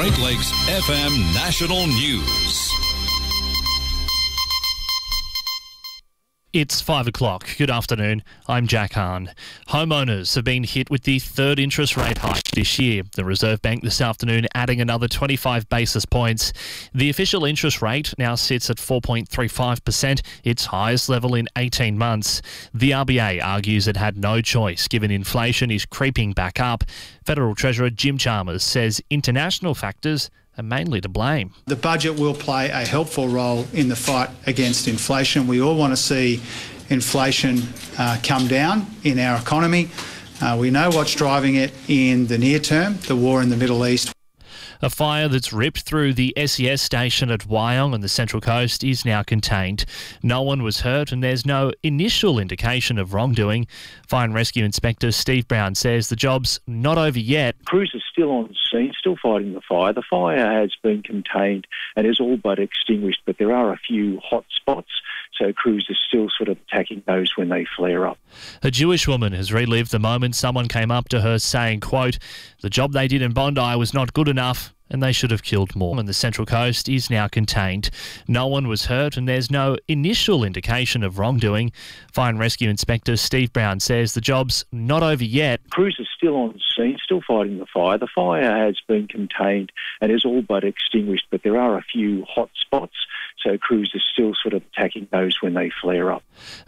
Great Lakes FM National News. It's 5 o'clock. Good afternoon. I'm Jack Hahn. Homeowners have been hit with the third interest rate hike this year. The Reserve Bank this afternoon adding another 25 basis points. The official interest rate now sits at 4.35%, its highest level in 18 months. The RBA argues it had no choice given inflation is creeping back up. Federal Treasurer Jim Chalmers says international factors are mainly to blame. The budget will play a helpful role in the fight against inflation. We all want to see inflation come down in our economy. We know what's driving it in the near term, the war in the Middle East. A fire that's ripped through the SES station at Wyong on the Central Coast is now contained. No one was hurt and there's no initial indication of wrongdoing. Fire and Rescue Inspector Steve Brown says the job's not over yet. Crews are still on scene, still fighting the fire. The fire has been contained and is all but extinguished, but there are a few hot spots, so crews are still sort of attacking those when they flare up. A Jewish woman has relived the moment someone came up to her saying, quote, "The job they did in Bondi was not good enough and they should have killed more." And the Central Coast is now contained. No one was hurt and there's no initial indication of wrongdoing. Fire and Rescue Inspector Steve Brown says the job's not over yet. Crews are still on scene, still fighting the fire. The fire has been contained and is all but extinguished, but there are a few hot spots, so crews are still sort of attacking those when they flare up.